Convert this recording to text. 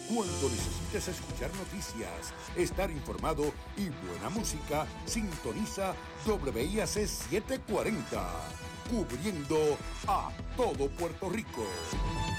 Cuando necesites escuchar noticias, estar informado y buena música, sintoniza WIAC 740, cubriendo a todo Puerto Rico.